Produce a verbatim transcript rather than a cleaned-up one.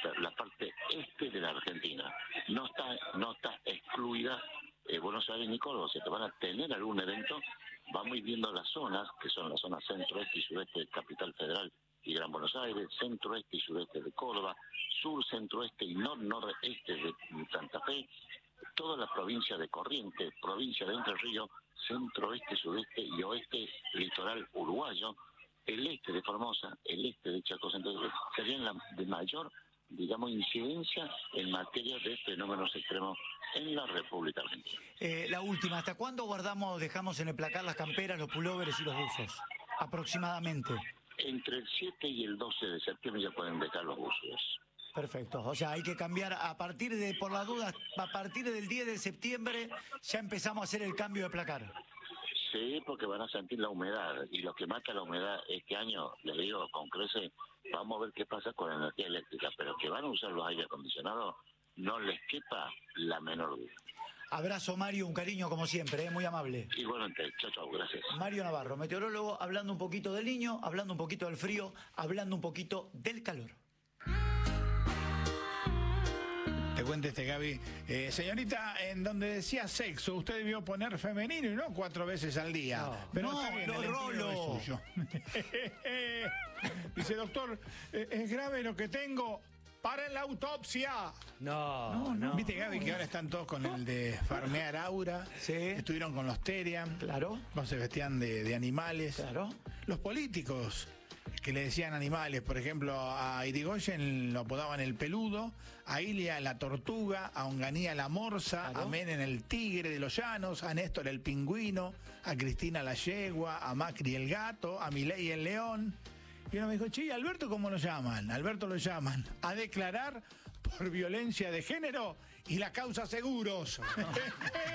la parte este de la Argentina. No está, no está excluida eh, Buenos Aires ni Córdoba, o sea, que van a tener algún evento. Vamos viendo las zonas, que son las zonas centro-este y sudeste de Capital Federal y Gran Buenos Aires, centro-este y sudeste de Córdoba, sur, centro-este y nor-nordeste de Santa Fe, toda la provincia de Corrientes, provincia de Entre Ríos, centro-este, sudeste y oeste litoral uruguayo, el este de Formosa, el este de Chaco, entonces serían la de mayor, digamos, incidencia en materia de fenómenos extremos en la República Argentina. Eh, la última, ¿hasta cuándo guardamos, dejamos en el placar las camperas, los pulóveres y los buzos? Aproximadamente. Entre el siete y el doce de septiembre ya pueden dejar los buzos. Perfecto, o sea, hay que cambiar a partir de, por las dudas, a partir del diez de septiembre ya empezamos a hacer el cambio de placar. Sí, porque van a sentir la humedad, y lo que mata la humedad este año, les digo, con crece, vamos a ver qué pasa con la energía eléctrica, pero que van a usar los aire acondicionados, no les quepa la menor duda. Abrazo, Mario, un cariño como siempre, ¿eh? Muy amable. Igualmente, chao, chao, gracias. Mario Navarro, meteorólogo, hablando un poquito del niño, hablando un poquito del frío, hablando un poquito del calor. Te cuento este, Gaby. Eh, señorita, en donde decía sexo, usted debió poner femenino y no cuatro veces al día. No, pero no, está bien, no, el empleo Rolo. es suyo. Dice, doctor, eh, es grave lo que tengo. ¡Para la autopsia! No, No, no. Viste, Gaby, que ahora están todos con el de farmear aura. Sí. Estuvieron con los Terian. Claro. No se vestían de, de animales. Claro. Los políticos que le decían animales, por ejemplo, a Irigoyen lo apodaban el peludo, a Ilia la tortuga, a Onganía la morsa, Claro. a Menem el tigre de los llanos, a Néstor el pingüino, a Cristina la yegua, a Macri el gato, a Milei el león. Y uno me dijo, che, ¿Alberto cómo lo llaman? Alberto lo llaman a declarar por violencia de género y la causa seguros.